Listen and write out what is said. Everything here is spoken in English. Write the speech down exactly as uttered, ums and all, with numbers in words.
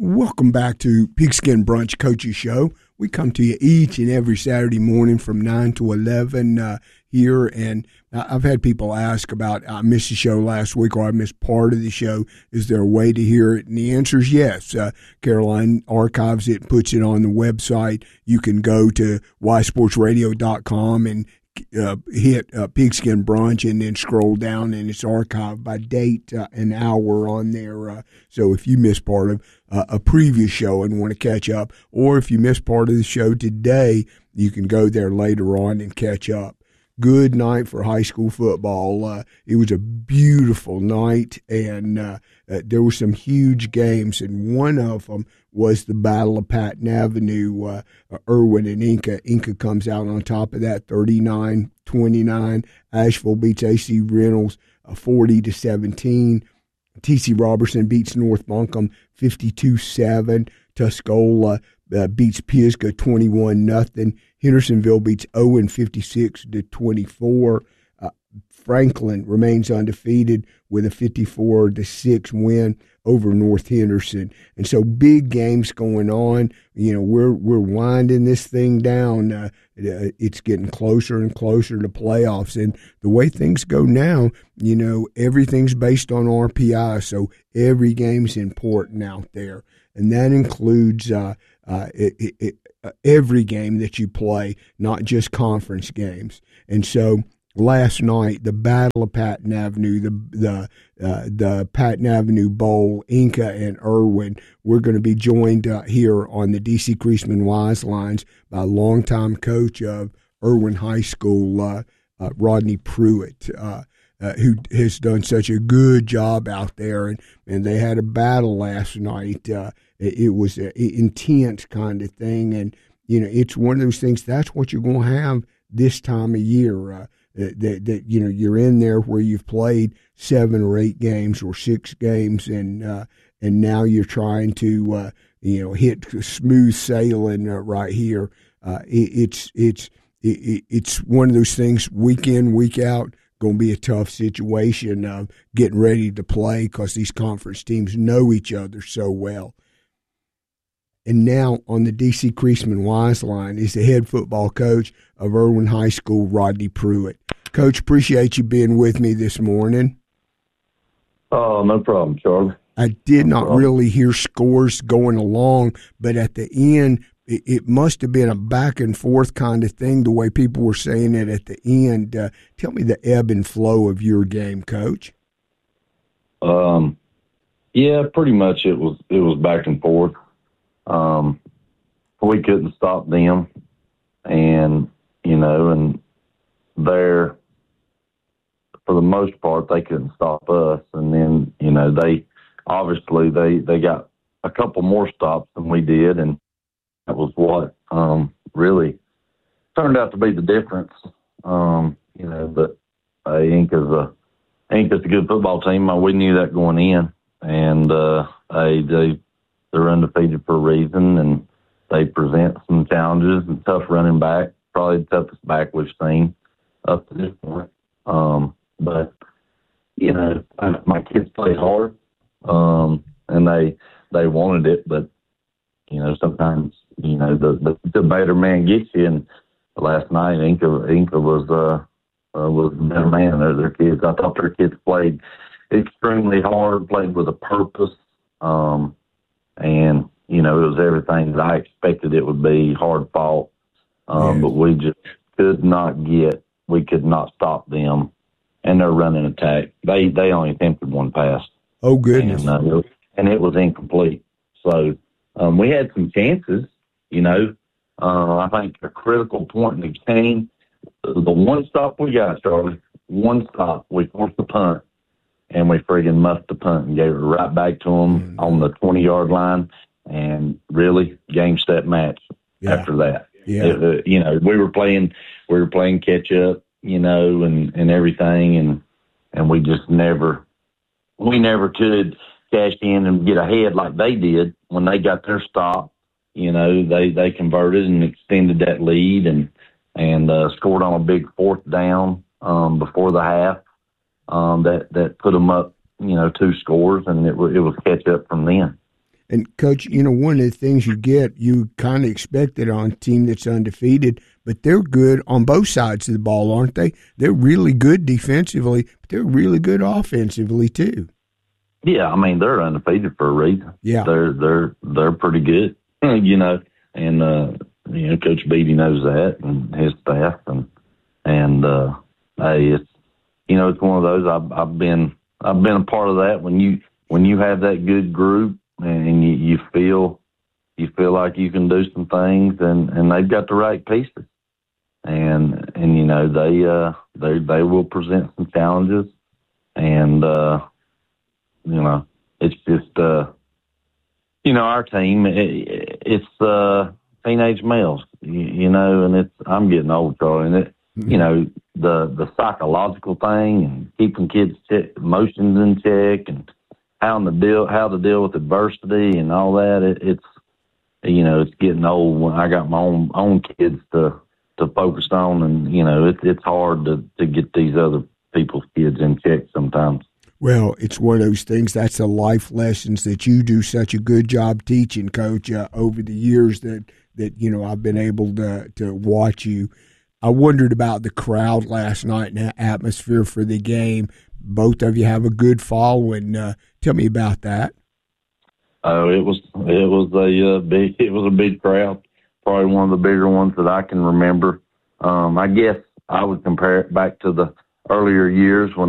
Welcome back to Pigskin Brunch Coaches Show. We come to you each and every Saturday morning from nine to eleven uh, here, and I've had people ask about, I missed the show last week or I missed part of the show. Is there a way to hear it? And the answer is yes. Uh, Caroline archives it, puts it on the website. You can go to y sports radio dot com and Uh, hit uh, Pigskin Brunch and then scroll down, and it's archived by date, uh, an hour on there. Uh, so if you missed part of uh, a previous show and want to catch up, or if you missed part of the show today, you can go there later on and catch up. Good night for high school football. Uh, it was a beautiful night, and uh, uh, there were some huge games, and one of them was the Battle of Patton Avenue. Uh, uh, Irwin and Inca. Inca comes out on top of that, thirty-nine twenty-nine. Asheville beats A C Reynolds uh, forty to seventeen. T C Robertson beats North Buncombe fifty-two seven. Tuscola uh, beats Pisgah twenty-one nothing. Hendersonville beats Owen fifty-six to twenty-four. Uh, Franklin remains undefeated with a fifty-four to six win over North Henderson. And so big games going on. You know, we're we're winding this thing down. Uh, it's getting closer and closer to playoffs. And the way things go now, you know, everything's based on R P I. So every game's important out there. And that includes uh, uh, it, it, it, uh, every game that you play, not just conference games. And so last night, the Battle of Patton Avenue, the the uh, the Patton Avenue Bowl, Inca and Irwin. We're going to be joined uh, here on the D C Creasman Wise Lines by a longtime coach of Irwin High School, uh, uh, Rodney Pruitt, uh, uh, who has done such a good job out there. And, and they had a battle last night. Uh, it, it was an intense kind of thing. And, you know, it's one of those things, that's what you're going to have this time of year. Uh, That, that you know you're in there where you've played seven or eight games or six games, and uh, and now you're trying to uh, you know hit smooth sailing uh, right here. Uh, it, it's it's it, it's one of those things. Week in, week out, going to be a tough situation of getting ready to play because these conference teams know each other so well. And now on the D C Creasman Wise Line is the head football coach of Irwin High School, Rodney Pruitt. Coach, appreciate you being with me this morning. Oh, no problem, Charlie. I did no not problem. really hear scores going along, but at the end, it, it must have been a back and forth kind of thing, the way people were saying it at the end. Uh, tell me the ebb and flow of your game, Coach. Um, yeah, pretty much it was it was back and forth. Um, we couldn't stop them, and you know, and they're for the most part they couldn't stop us. And then you know they obviously they they got a couple more stops than we did, and that was what um, really turned out to be the difference. Um, you know, but uh, Inca's a Inca's a good football team. We knew that going in, and uh, they they. They're undefeated for a reason, and they present some challenges and tough running back, probably the toughest back we've seen up to this point. Um, but, you know, I, my kids played hard, um, and they they wanted it, but, you know, sometimes, you know, the, the, the better man gets you, and last night Inca, Inca was, uh, uh, was the better man. Their, their kids, I thought their kids played extremely hard, played with a purpose, um, and, you know, it was everything that I expected it would be, hard fought. Um, yes. But we just could not get, we could not stop them and their running attack. They they only attempted one pass. Oh, goodness. And, uh, and it was incomplete. So um, we had some chances, you know. Uh, I think a critical point in the game, the one stop we got, Charlie, one stop, we forced the punt. And we friggin' muffed the punt and gave it right back to them mm-hmm. on the twenty-yard line. And really, game, set, match yeah. after that. Yeah. It, uh, you know, we were playing we were playing catch-up, you know, and, and everything. And and we just never – we never could cash in and get ahead like they did when they got their stop. You know, they, they converted and extended that lead and, and uh, scored on a big fourth down um, before the half. Um, that, that put them up, you know, two scores, and it was, it was catch up from then. And, Coach, you know, one of the things you get, you kind of expect it on a team that's undefeated, but they're good on both sides of the ball, aren't they? They're really good defensively, but they're really good offensively, too. Yeah, I mean, they're undefeated for a reason. Yeah. They're they're they're pretty good, you know, and, uh, you know, Coach Beatty knows that and his staff. And, and uh, hey, it's, you know, it's one of those, I've, I've been I've been a part of that when you when you have that good group and you, you feel you feel like you can do some things, and, and they've got the right pieces, and and you know they uh they they will present some challenges, and uh, you know it's just uh you know our team it, it's uh teenage males, you, you know, and it's I'm getting old, Charlie, and it mm-hmm. you know the the psychological thing and keeping kids' check, emotions in check, and how to deal how to deal with adversity and all that. It, it's you know it's getting old when I got my own own kids to to focus on, and you know it, it's hard to to get these other people's kids in check sometimes. Well, it's one of those things. That's the life lessons that you do such a good job teaching, Coach. Uh, over the years that that you know I've been able to to watch you. I wondered about the crowd last night and the atmosphere for the game. Both of you have a good following. Uh, tell me about that. Oh, it was it was a uh, big it was a big crowd. Probably one of the bigger ones that I can remember. Um, I guess I would compare it back to the earlier years when